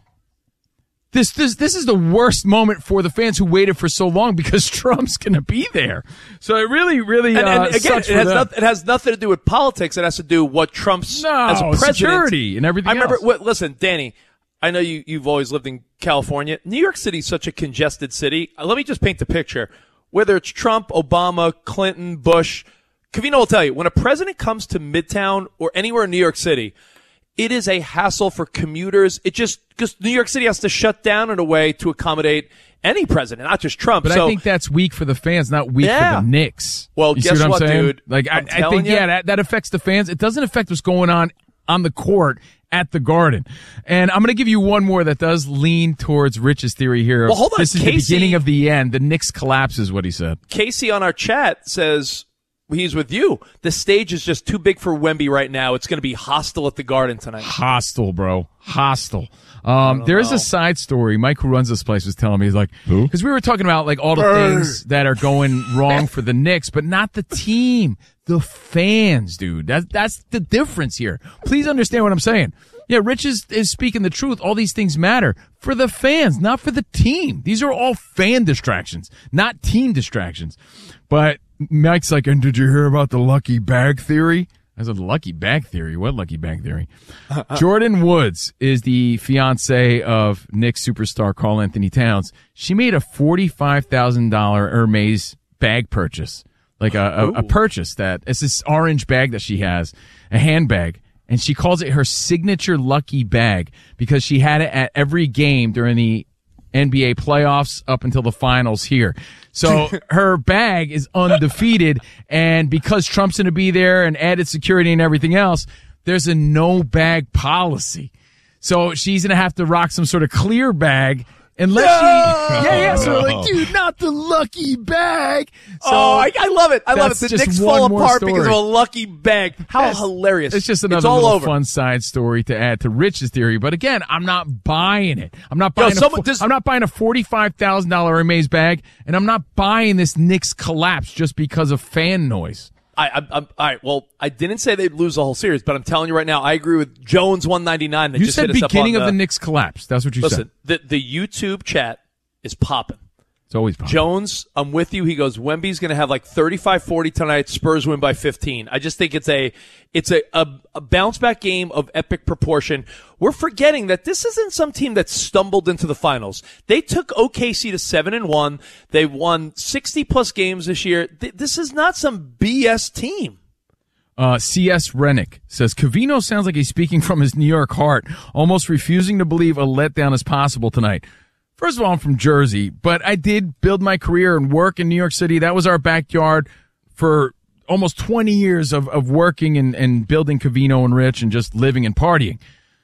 This this this is the worst moment for the fans who waited for so long because Trump's going to be there. So it really, really and, uh, and again, sucks it for has, them. no, it has nothing to do with politics. It has to do with what Trump's no, as a president. Security and everything I remember. else. What, listen, Danny, I know you you've always lived in California. New York City is such a congested city. Uh, let me just paint the picture. Whether it's Trump, Obama, Clinton, Bush, Covino will tell you when a president comes to Midtown or anywhere in New York City, it is a hassle for commuters. It just, because New York City has to shut down in a way to accommodate any president, not just Trump. But so, I think that's weak for the fans, not weak yeah. for the Knicks. Well, you guess see what, what, I'm saying? dude? Like, I, I think, you. yeah, that, that affects the fans. It doesn't affect what's going on on the court at the Garden. And I'm going to give you one more that does lean towards Rich's theory here. Well, hold on. This is Casey, the beginning of the end. The Knicks collapse is what he said. Casey on our chat says, he's with you. The stage is just too big for Wemby right now. It's going to be hostile at the Garden tonight. Hostile, bro. Hostile. Um, there's know. a side story. Mike, who runs this place, was telling me, he's like, who? Because we were talking about like all the things that are going wrong for the Knicks, but not the team, the fans, dude. That's that's the difference here. Please understand what I'm saying. Yeah, Rich is, is speaking the truth. All these things matter for the fans, not for the team. These are all fan distractions, not team distractions. But Mike's like, and did you hear about the lucky bag theory? I said, lucky bag theory? What lucky bag theory? Jordan Woods is the fiance of Knicks superstar Karl Anthony Towns. She made a forty-five thousand dollars Hermes bag purchase, like a, a, a purchase that it's this orange bag that she has, a handbag. And she calls it her signature lucky bag because she had it at every game during the N B A playoffs up until the finals here. So her bag is undefeated, and because Trump's going to be there and added security and everything else, there's a no bag policy. So she's going to have to rock some sort of clear bag unless no! she, yeah, yeah. So we're like, dude, not the lucky bag. So oh, I, I love it. I love it. The Knicks fall apart story. because of a lucky bag. How That's, hilarious. It's just another it's all little over. fun side story to add to Rich's theory. But again, I'm not buying it. I'm not buying, Yo, a, someone, this, I'm not buying a forty-five thousand dollars Hermes bag, and I'm not buying this Knicks collapse just because of fan noise. I, I, I'm, all right, well, I didn't say they'd lose the whole series, but I'm telling you right now, I agree with Jones one ninety-nine. That You just said hit us beginning up on of the, the Knicks collapse. That's what you listen, said. the, the YouTube chat is popping. It's always popping. Jones, I'm with you. He goes, Wemby's going to have like thirty-five forty tonight. Spurs win by fifteen. I just think it's a it's a, a, a bounce back game of epic proportion. We're forgetting that this isn't some team that stumbled into the finals. They took O K C to seven and one. They won sixty plus games this year. Th- this is not some B S team. Uh, C S Rennick says, Covino sounds like he's speaking from his New York heart, almost refusing to believe a letdown is possible tonight. First of all, I'm from Jersey, but I did build my career and work in New York City. That was our backyard for almost twenty years of, of working and, and building Covino and Rich and just living and partying.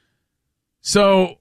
So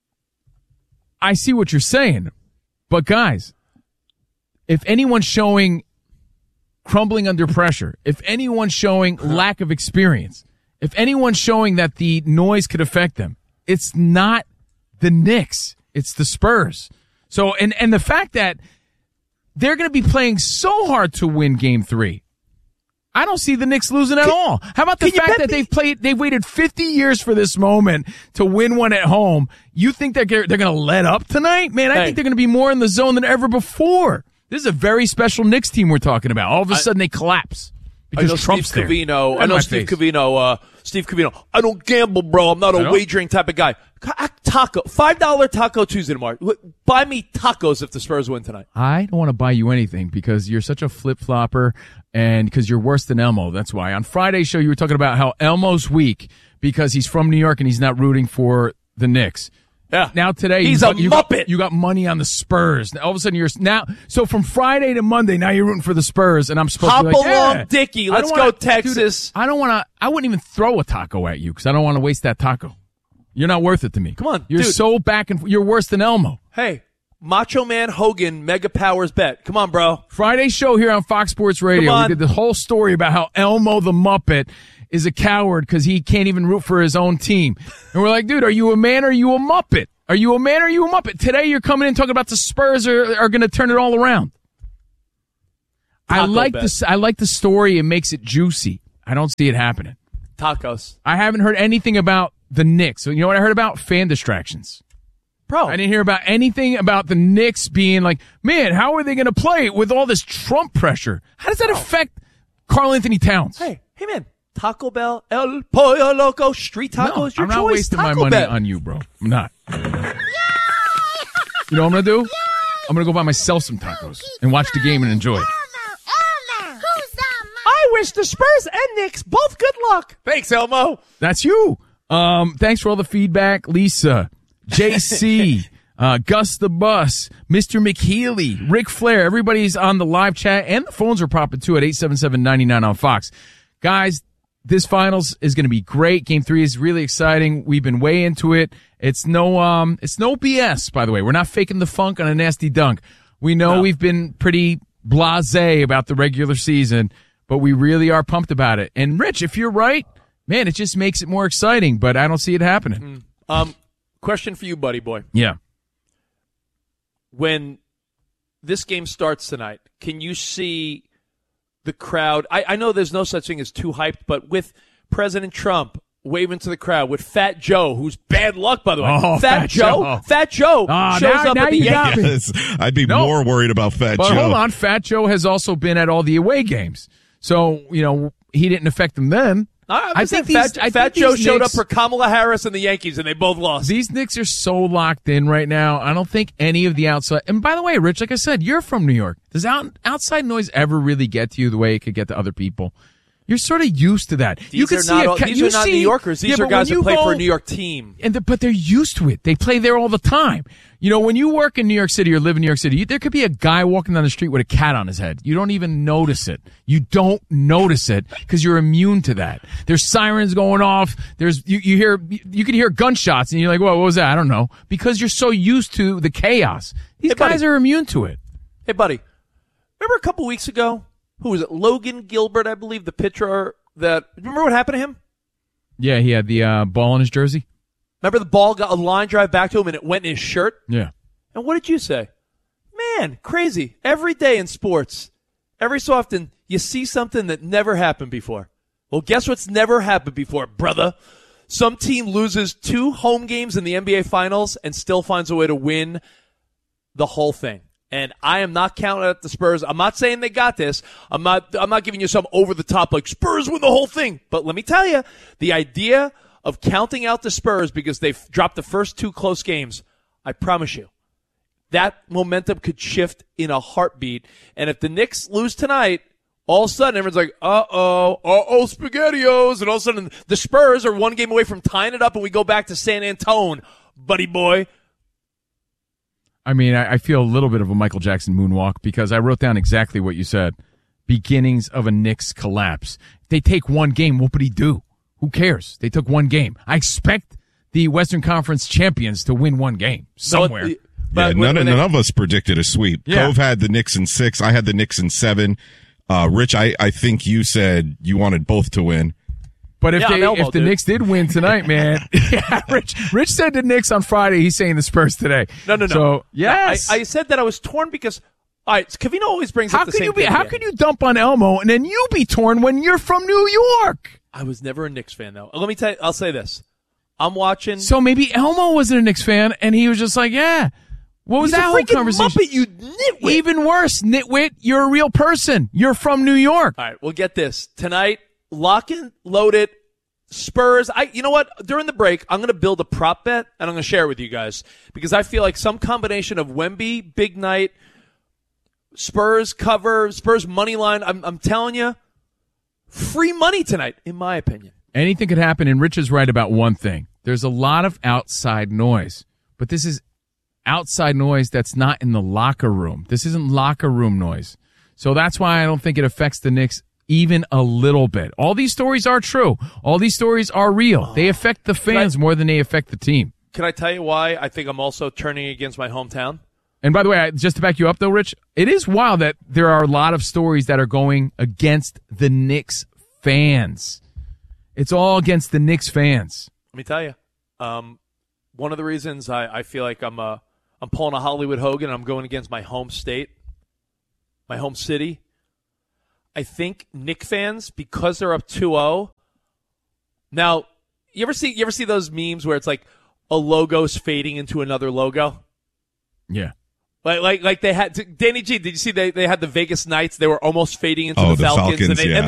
I see what you're saying. But guys, if anyone's showing crumbling under pressure, if anyone's showing lack of experience, if anyone's showing that the noise could affect them, it's not the Knicks. It's the Spurs. So, and, and the fact that they're going to be playing so hard to win game three, I don't see the Knicks losing at all. How about the fact that me? they've played, they've waited fifty years for this moment to win one at home? You think they're, they're going to let up tonight? Man, I hey. think they're going to be more in the zone than ever before. This is a very special Knicks team we're talking about. All of a sudden I, they collapse I know Trump's Steve there. Covino. I In know my Steve face. Covino. Uh, Steve Covino. I don't gamble, bro. I'm not I a know. wagering type of guy. Ca- Taco, five dollar Taco Tuesday tomorrow. W- Buy me tacos if the Spurs win tonight. I don't want to buy you anything because you're such a flip-flopper and because you're worse than Elmo. That's why. On Friday's show, you were talking about how Elmo's weak because he's from New York and he's not rooting for the Knicks. Yeah. Now today, He's you a got, you got- Muppet. you got money on the Spurs. Now, all of a sudden, you're now. So from Friday to Monday, now you're rooting for the Spurs, and I'm supposed Hop to be like, along, yeah. Dickie. I Let's don't go, wanna- Texas. Dude, I don't want to. I wouldn't even throw a taco at you because I don't want to waste that taco. You're not worth it to me. Come on, you're dude. so back and you're worse than Elmo. Hey, Macho Man Hogan, Mega Powers bet. Come on, bro. Friday show here on Fox Sports Radio. Come We on. did the whole story about how Elmo the Muppet is a coward because he can't even root for his own team. And we're like, dude, are you a man or are you a Muppet? Are you a man or are you a Muppet? Today you're coming in talking about the Spurs are, are going to turn it all around. I Taco like bet. this. I like the story. It makes it juicy. I don't see it happening. Tacos. I haven't heard anything about the Knicks. So you know what I heard about? Fan distractions. Bro. I didn't hear about anything about the Knicks being like, man, how are they going to play with all this Trump pressure? How does that affect Karl Anthony Towns? Hey, hey, man. Taco Bell, El Pollo Loco, street tacos. No, your I'm not choice. wasting my Taco money Bell. on you, bro. I'm not. You know what I'm going to do? I'm going to go buy myself some tacos and watch the game and enjoy it. I wish the Spurs and Knicks both good luck. Thanks, Elmo. That's you. Um, thanks for all the feedback, Lisa, J C, uh, Gus the Bus, Mister McHealy, Ric Flair. Everybody's on the live chat, and the phones are popping too at eight seven seven, nine nine on Fox. Guys, this finals is going to be great. Game three is really exciting. We've been way into it. It's no, um, it's no B S, by the way. We're not faking the funk on a nasty dunk. We know No. we've been pretty blasé about the regular season, but we really are pumped about it. And Rich, if you're right, man, it just makes it more exciting, but I don't see it happening. Um, question for you, buddy boy. Yeah. When this game starts tonight, can you see the crowd? I, I know there's no such thing as too hyped, but with President Trump waving to the crowd, with Fat Joe, who's bad luck, by the way. Oh, Fat, Fat Joe, Joe. Fat Joe Ah, shows now- up now at the you got Yankees. me. Yes, I'd be No. more worried about Fat But Joe. hold on, Fat Joe has also been at all the away games. So, you know, he didn't affect them then. I, I think think Fat, these- I Fat think Joe these showed Knicks- up for Kamala Harris and the Yankees, and they both lost. These Knicks are so locked in right now. I don't think any of the outside. And by the way, Rich, like I said, you're from New York. Does out, outside noise ever really get to you the way it could get to other people? You're sort of used to that. These you can are see not, a all- ca- these you are not see- New Yorkers. These Yeah, are but guys when that you play go- for a New York team. And the, but they're used to it. They play there all the time. You know, when you work in New York City or live in New York City, you, there could be a guy walking down the street with a cat on his head. You don't even notice it. You don't notice it because you're immune to that. There's sirens going off. There's you, you hear you can hear gunshots and you're like, "Well, what was that?" I don't know, because you're so used to the chaos. These Hey, buddy. guys are immune to it. Hey, buddy, remember a couple weeks ago? Who was it? Logan Gilbert, I believe, the pitcher that. Remember what happened to him? Yeah, he had the uh, ball in his jersey. Remember the ball got a line drive back to him and it went in his shirt? Yeah. And what did you say? Man, crazy. Every day in sports, every so often, you see something that never happened before. Well, guess what's never happened before, brother? Some team loses two home games in the N B A Finals and still finds a way to win the whole thing. And I am not counting out the Spurs. I'm not saying they got this. I'm not I'm not giving you some over the top like Spurs win the whole thing. But let me tell you, the idea of counting out the Spurs because they've dropped the first two close games, I promise you, that momentum could shift in a heartbeat. And if the Knicks lose tonight, all of a sudden everyone's like, uh-oh, uh-oh, SpaghettiOs. And all of a sudden the Spurs are one game away from tying it up and we go back to San Antone, buddy boy. I mean, I, I feel a little bit of a Michael Jackson moonwalk because I wrote down exactly what you said. Beginnings of a Knicks collapse. They take one game. What would he do? Who cares? They took one game. I expect the Western Conference champions to win one game somewhere. Yeah, But none, when none they- of us predicted a sweep. Yeah. Cove had the Knicks in six. I had the Knicks in seven. Uh, Rich, I, I think you said you wanted both to win. But if Yeah, they, I'm Elmo, if the dude. Knicks did win tonight, man, yeah, Rich, Rich said the Knicks on Friday. He's saying the Spurs today. No, no, no. So yes, I, I said that I was torn because, all right, Covino always brings how up the can same you be? thing How again. can you dump on Elmo and then you be torn when you're from New York? I was never a Knicks fan, though. Let me tell you, I'll say this. I'm watching. So maybe Elmo wasn't a Knicks fan, and he was just like, yeah, What was He's that a whole freaking conversation? Muppet, you nitwit. Even worse, nitwit, you're a real person. You're from New York. All right, well, get this. Tonight, lock and load it. Spurs. I. You know what? During the break, I'm going to build a prop bet, and I'm going to share it with you guys because I feel like some combination of Wemby, big night, Spurs cover, Spurs money line. I'm, I'm telling you, free money tonight, in my opinion. Anything could happen, and Rich is right about one thing. There's a lot of outside noise, but this is outside noise that's not in the locker room. This isn't locker room noise. So that's why I don't think it affects the Knicks even a little bit. All these stories are true. All these stories are real. They affect the fans I, more than they affect the team. Can I tell you why I think I'm also turning against my hometown? And by the way, I, just to back you up though, Rich, it is wild that there are a lot of stories that are going against the Knicks fans. It's all against the Knicks fans. Let me tell you, um, one of the reasons I, I feel like I'm uh, I'm pulling a Hollywood Hogan, I'm going against my home state, my home city. I think Knicks fans, because they're up two oh. Now, you ever see you ever see those memes where it's like a logo's fading into another logo? Yeah. Like, like, like they had Danny G. Did you see they they had the Vegas Knights? They were almost fading into oh, the the Falcons, Falcons and, they, yeah. and